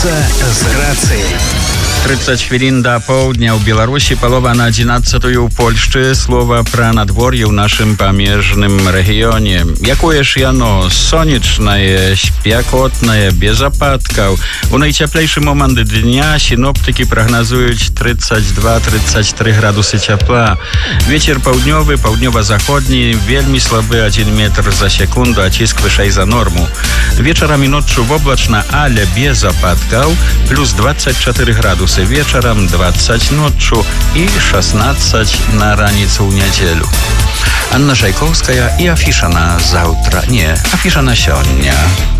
Раніца з рацыяй. 30 хвілін да поўдня ў Беларусі, палова на 11-ю ў Польшчы. Слова пра надвор'е ў нашым памежным рэгіёне. Якое ж яно? Сонечнае, спякотнае, без ападкаў. У найцяплейшы момант дня сіноптыкі прагназуюць 32-33 градусы цяпла. Вецер паўднёвы, паўднёва-заходні, вельмі слабы 1 метр за секунду, а ціск вышэй за норму. Вечарам і ноччу воблачна, але без ападкаў, плюс 24 градусы вечарам, 20 ноччу і 16 на раніцу ў нядзелю. Анна Шайкоўская і афіша на заўтра. Не, афіша на сёння.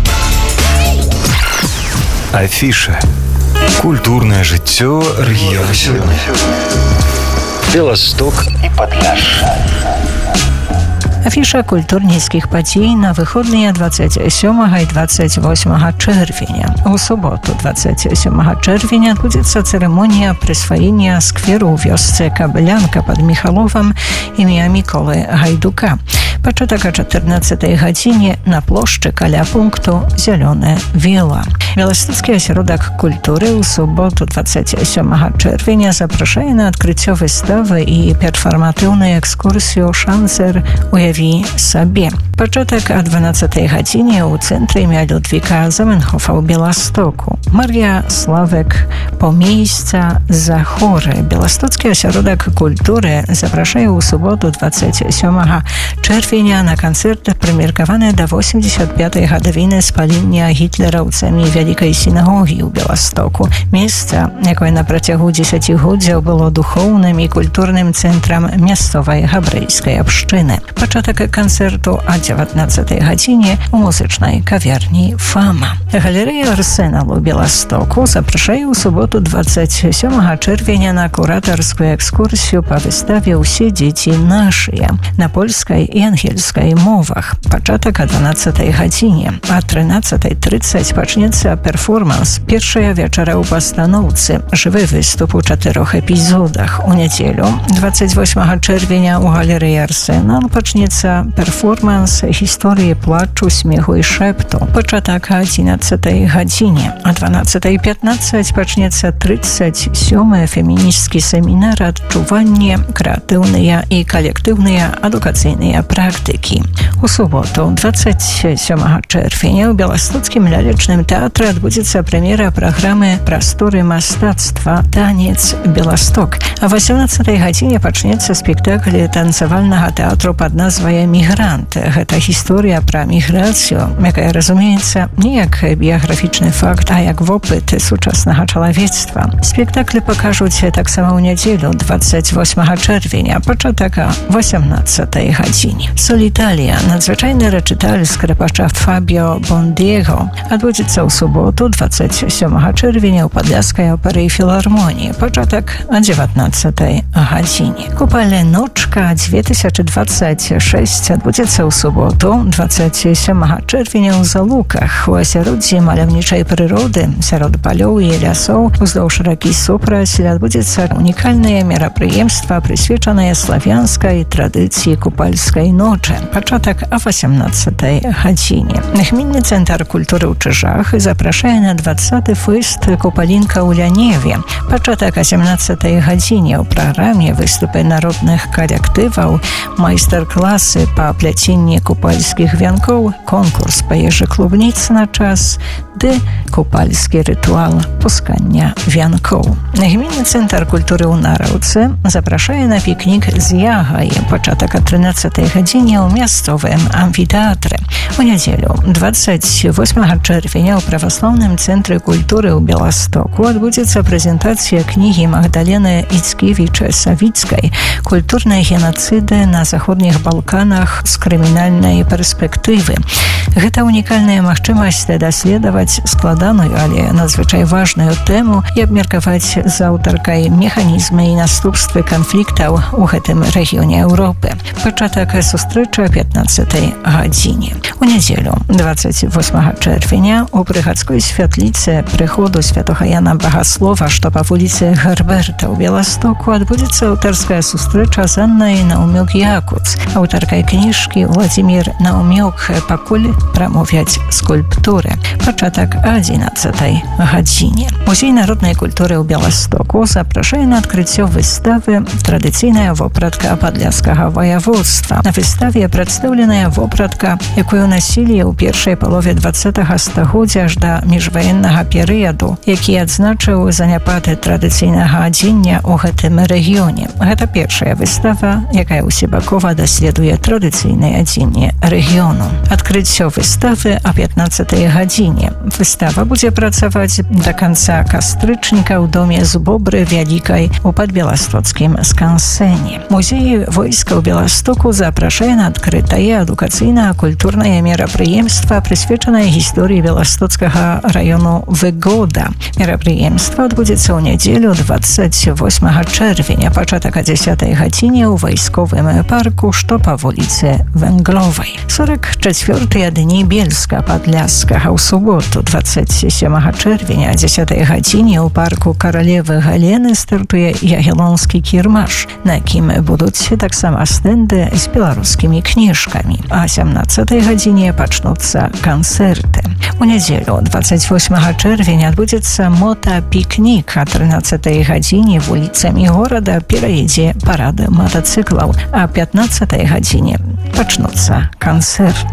Афіша. Культурнае жыццё рэгіёна сёння. Беласток і Падляшша. Афіша культурніцкіх падзей на выходныя 27 і 28 чэрвеня. У суботу 27 чэрвеня адбудзецца цырымонія прысваення скверу ў вёсцы Каблянка пад Міхаловам імя Міколы Гайдука. Пачатак о 14 гадзіне на плошчы каля пункту «Зялёная віла». Беластоцкі асяродак культуры ў суботу 27 чэрвеня запрашае на адкрыццё выставы і перфарматыўную экскурсію «Шанцер уяві сабе». Пачатак о 12 гадзіне ў цэнтры імя Людвіка Заменхофа ў Беластоку. Мар'я Славек «Помейсца за хоры». Беластоцкі асяродак культуры запрашае ў суботу 27 чэрвеня на канцэрт, прымеркаваны да 85-й гадавіны спалення гітлераўцамі вялікай сінагогі ў Беластоку. Месца, якое на працягу 10 годдзяў было духоўным і культурным цэнтрам мясцовай габрэйскай абшчыны. Пачатак канцэрту о 19 гадзіне у музычнай кавярні «Фама». Галерэя «Арсенал» у Беластоку запрашае ў суботу 27 чэрвеня на куратарскую экскурсію па выставе «Усе дзеці нашыя» на польскай і ангельскай мовах. Пачатак о 12 гадзіне. А 13:30 пачнецца перформанс «Першая вечара ў пастаноўцы». Жывы выступ у 4 эпізодах. У нядзелю 28 чэрвеня у галерэі «Арсенал» пачнецца перформанс «Гісторыі плачу, смеху і шэпту». Пачатак о 11 гадзіне. А 12:15 пачнецца 37-й феміністскі семінар «Адчуванне, крэатыўныя і калектыўныя адукацыйныя практыкі». У суботу 27 чэрвеня ў Беластоцкім лялечным тэатры адбудзецца прэм'ера праграмы «Прасторы мастацтва. Танец Беласток». А 18 гадзіне пачнецца спектакль танцавальнага тэатру пад назвай «Мігрант». Гэта гісторыя пра міграцыю, якая разумеецца не як біяграфічны факт, а як вопыт сучаснага чалавецтва. Спектакль пакажуць таксама ў нядзелю 28 чэрвеня, пачатак о 18 гадзіне. «Соліталія» – надзвычайны рэчыталь скрыпача Фабіо Бондіего адбудзецца ў суботу 27 чэрвеня ў Падляшскай оперы і філармоніі. Пачатак о 19 гадзіне. «Купальная ночка» 2026 адбудзецца ў суботу 27 чэрвеня ў Залуках. У асяроддзі маляўнічай прыроды сярод палёў і лясоў уздоўж ракі Супраць адбудзецца унікальнае мерапрыемства, прысвечанае славянскай традыцыі купальскай ночы. Пачатак о 18 гадзіне. Гмінны цэнтр культуры ў Чыжах запрашае на 20-й фэст «Купалінка ў Ляневе». Пачатак о 17 гадзіне. У праграме выступы народных калектываў, майстар-класы па пляценні купальскіх вянкоў, конкурс па ежы клубніц на час, ды купальскі рытуал пускання вянкоў. Гмінны цэнтр культуры ў Нараўцы запрашае на пікнік з ягай. Пачатак о 13 гадзіне ў мясцовым амфітэатры. У нядзелю 28 чэрвеня ў праваслаўным цэнтры культуры ў Беластоку адбудзецца прэзентацыя кнігі Магдалены Ицкевіча-Савіцкай «Культурныя генацыды на заходніх Балканах з крымінальнай перспектывы». Гэта унікальная магчымасць даследаваць складаную, але надзвычай важную тэму і абмеркаваць з аўтаркай механізмы і наступствы канфліктаў у гэтым рэгіёне Еўропы. Пачатак сустрэча 15 гадзіне. У нядзелю 28 чэрвеня у прыхадской святліцы прыходу святога Яна Багаслова, што па вуліцы Герберта ў Беластоку, адбудзецца аўтарская сустрэча з Аннай Наўмюк-Якуц, аўтаркай кніжкі Владзімір Наўмюк «Пакуль прамовяць скульптуры». Пачатак 11 гадзіне. Музей народнай культуры ў Беластоку запрашае на адкрыццё выставы «Традыцыйная вопратка падляшскага ваяводства». На выставе прадстаўленая вопратка, якую насілі ў першай палове 20-га стагоддзя аж да міжваеннага перыяду, які адзначыў заняпад традыцыйнага адзення ў гэтым рэгіёне. Гэта першая выстава, якая усебакова даследуе традыцыйнае адзенне рэгіёну. Адкрыццё выставы о 15 гадзіне. Выстава будзе працаваць да канца кастрычніка ў доме з Бобры Вялікай у падбеластоцкім скансэне. Музей войска ў Беластоку запрашае на адкрытае адукацыйна-культурнае мерапрыемства, прысвечанае гісторыі беластоцкага раёну Выгода. Мерапрыемства адбудзецца ў нядзелю 28 чэрвеня, пачатак о 10 гадзіне ў вайсковым парку, што па вуліцы Вęglowej. 44-е дні Бельска-Падляшскага ў суботу 27 чэрвеня о 10 гадзіне ў парку Каралевы Галены стартуе ягелонскі кірмаш, на якім будуць таксама стэнды з беларускімі кніжкамі. А 17 гадзіне пачнуцца канцэрты. У нядзелю 28 чэрвеня адбудзецца мотапікнік, а 13 гадзіне вуліцамі горада пераедзе парад матацыклаў, а 15 гадзіне пачнуцца канцэрты.